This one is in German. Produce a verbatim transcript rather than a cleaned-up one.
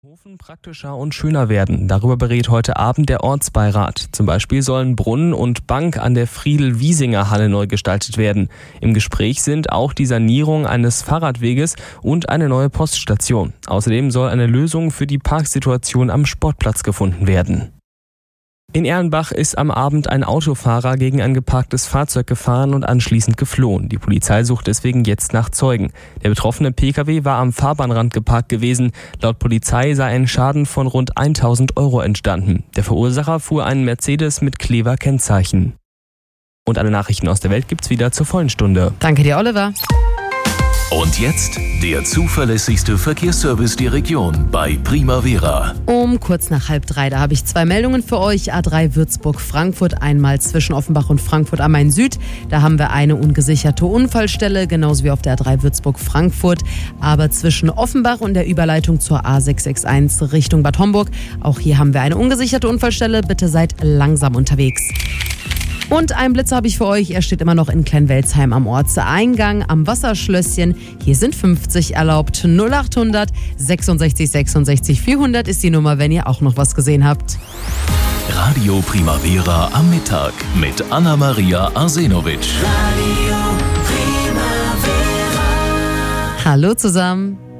Hofen praktischer und schöner werden. Darüber berät heute Abend der Ortsbeirat. Zum Beispiel sollen Brunnen und Bank an der Friedel-Wiesinger-Halle neu gestaltet werden. Im Gespräch sind auch die Sanierung eines Fahrradweges und eine neue Poststation. Außerdem soll eine Lösung für die Parksituation am Sportplatz gefunden werden. In Erlenbach ist am Abend ein Autofahrer gegen ein geparktes Fahrzeug gefahren und anschließend geflohen. Die Polizei sucht deswegen jetzt nach Zeugen. Der betroffene Pkw war am Fahrbahnrand geparkt gewesen. Laut Polizei sei ein Schaden von rund tausend Euro entstanden. Der Verursacher fuhr einen Mercedes mit Klever-Kennzeichen. Und alle Nachrichten aus der Welt gibt's wieder zur vollen Stunde. Danke dir, Oliver. Und jetzt der zuverlässigste Verkehrsservice der Region bei Primavera. Um kurz nach halb drei, da habe ich zwei Meldungen für euch. A drei Würzburg-Frankfurt, einmal zwischen Offenbach und Frankfurt am Main Süd. Da haben wir eine ungesicherte Unfallstelle, genauso wie auf der A drei Würzburg-Frankfurt. Aber zwischen Offenbach und der Überleitung zur A sechs sechs eins Richtung Bad Homburg, auch hier haben wir eine ungesicherte Unfallstelle. Bitte seid langsam unterwegs. Und ein Blitzer habe ich für euch. Er steht immer noch in Kleinwelzheim am Ortseingang am Wasserschlösschen. Hier sind fünfzig erlaubt. null acht hundert sechsundsechzig sechsundsechzig vierhundert ist die Nummer, wenn ihr auch noch was gesehen habt. Radio Primavera am Mittag mit Anna-Maria Arsenovic. Hallo zusammen.